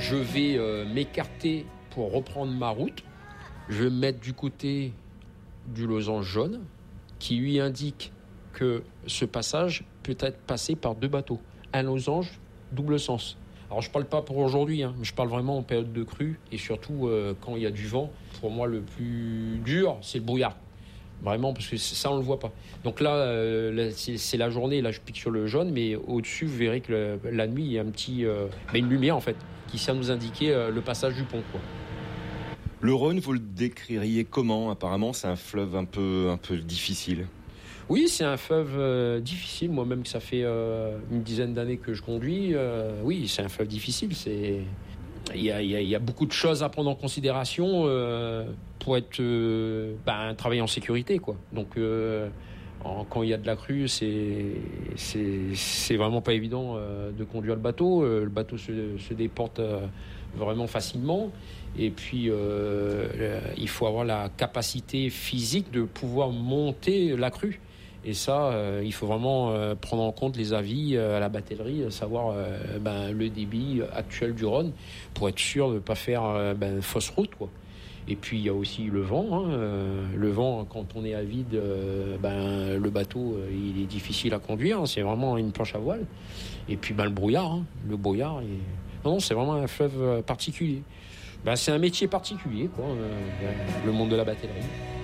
je vais m'écarter pour reprendre ma route. Je vais me mettre du côté du losange jaune qui lui indique que ce passage peut être passé par 2 bateaux. Un losange, double sens. Alors je ne parle pas pour aujourd'hui, mais je parle vraiment en période de crue et surtout quand il y a du vent. Pour moi, le plus dur, c'est le brouillard. Vraiment, parce que ça, on ne le voit pas. Donc là, c'est la journée, là je pique sur le jaune, mais au-dessus, vous verrez que la nuit, il y a une lumière en fait, qui sert à nous indiquer le passage du pont, quoi. Le Rhône, vous le décririez comment ? Apparemment, c'est un fleuve un peu difficile. Oui, c'est un fleuve difficile. Moi-même, ça fait une dizaine d'années que je conduis. Oui, c'est un fleuve difficile. Il y a beaucoup de choses à prendre en considération pour travailler en sécurité, quoi. Donc, quand il y a de la crue, c'est vraiment pas évident de conduire le bateau. Le bateau se déporte vraiment facilement. Et puis, il faut avoir la capacité physique de pouvoir monter la crue. Et ça, il faut vraiment prendre en compte les avis à la batellerie, savoir le débit actuel du Rhône pour être sûr de ne pas faire fausse route, quoi. Et puis, il y a aussi le vent. Le vent, quand on est à vide, le bateau, il est difficile à conduire. C'est vraiment une planche à voile. Et puis, le brouillard. Le brouillard, non, c'est vraiment un fleuve particulier. C'est un métier particulier, quoi, le monde de la batellerie.